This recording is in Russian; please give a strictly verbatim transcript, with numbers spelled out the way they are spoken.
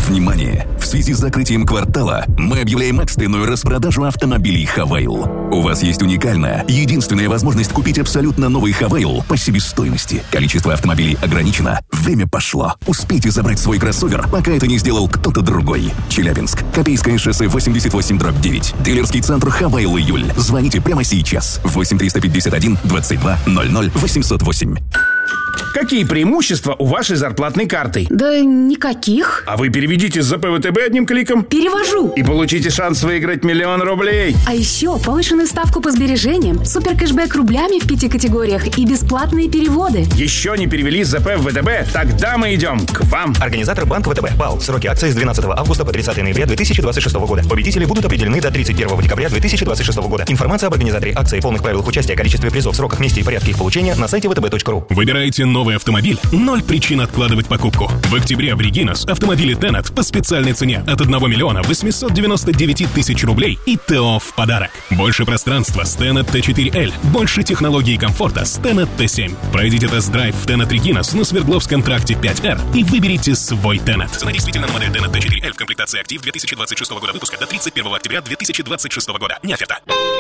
Внимание! В связи с закрытием квартала мы объявляем экстренную распродажу автомобилей «Хавейл». У вас есть уникальная, единственная возможность купить абсолютно новый «Хавейл» по себестоимости. Количество автомобилей ограничено. Время пошло. Успейте забрать свой кроссовер, пока это не сделал кто-то другой. Челябинск. Копейское шоссе восемьдесят восемь дробь девять. Дилерский центр «Хавейл Июль». Звоните прямо сейчас. восемь триста пятьдесят один двадцать два ноль ноль восемьсот восемь. Какие преимущества у вашей зарплатной карты? Да никаких. А вы переведите с ЗП ВТБ одним кликом. Перевожу. И получите шанс выиграть миллион рублей. А еще повышенную ставку по сбережениям, супер кэшбэк рублями в пяти категориях и бесплатные переводы. Еще не перевели с ЗП в ВТБ? Тогда мы идем к вам. Организатор банк ВТБ. БАУ. Сроки акции с двенадцатого августа по тридцатое ноября две тысячи двадцать шестого года. Победители будут определены до тридцать первого декабря две тысячи двадцать шестого года. Информация об организаторе акции, полных правилах участия, количестве призов, сроках, месте и порядке их получения на сайте вэ тэ бэ точка ру. Выбираете новый автомобиль? Ноль причин откладывать покупку. В октябре в Регинас автомобили Тенет по специальной цене от одного миллиона восемьсот девяносто девять тысяч рублей и ТО в подарок. Больше пространства с Тенет Т четыре Л. Больше технологий и комфорта с Тенет Т семь. Пройдите тест-драйв в Тенет Регинас на Свердловском тракте пять Р и выберите свой Тенет. Цена действительно на модель Тенет Т четыре Л в комплектации актив две тысячи двадцать шестого года выпуска до тридцать первого октября две тысячи двадцать шестого года. Не оферта.